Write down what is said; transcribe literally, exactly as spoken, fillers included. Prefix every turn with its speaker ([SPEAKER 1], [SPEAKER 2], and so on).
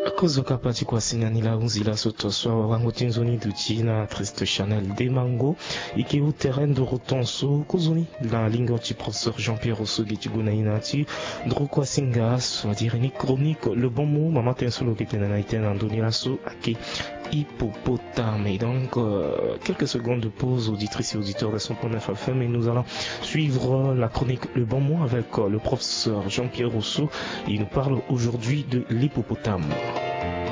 [SPEAKER 1] Kozoka pati kwa sinanila unzila soto swa wango tinzoni dutina triste Chanel des mango iki au terrain de rotonso kozoni la lingo ti professeur Jean-Pierre Rousseau gituguna inati dro kwa singa soit dire ni chronique le bon mot maman tensolo qui tena na itena ndoni lasso ake hippopotame. Et donc euh, quelques secondes de pause auditrices et auditeurs de cent point neuf F M et nous allons suivre la chronique le bon mot avec euh, le professeur Jean-Pierre Rousseau. Il nous parle aujourd'hui de l'hippopotame.